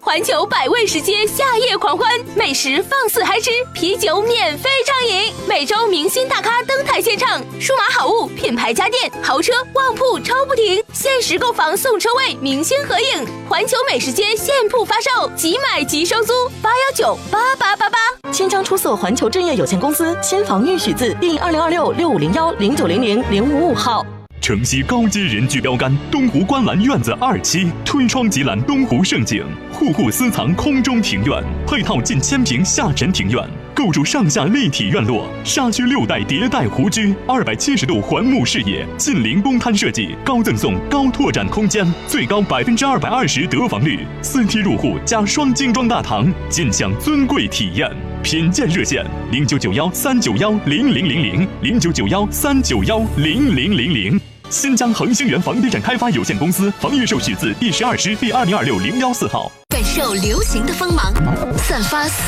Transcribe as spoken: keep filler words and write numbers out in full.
环球百味食街夏夜狂欢，美食放肆嗨吃，啤酒免费畅饮，每周明星大咖登台献唱，数码好物、品牌家电、豪车、旺铺抽不停，限时购房送车位，明星合影。环球美食街现铺发售，即买即收租，八幺九八八八八。 新疆出色环球置业有限公司新房预许字第二零二六六五零幺零九零零零五五号。 城西高阶人居标杆，东湖观澜院子二期，推窗即览东湖盛景，户户私藏空中庭院，配套近千平下沉庭院，构筑上下立体院落，沙区六代迭代湖居，二百七十度环幕视野，近邻公摊设计，高赠送高拓展空间，最高百分之二百二十得房率，四梯入户加双精装大堂，尽享尊贵体验。品鉴热线零九九幺三九幺零零零零零九九幺三九幺零零零零。新疆恒星源房地产开发有限公司房预售许字第十二师第二零二六零幺四号。 感受流行的锋芒，散发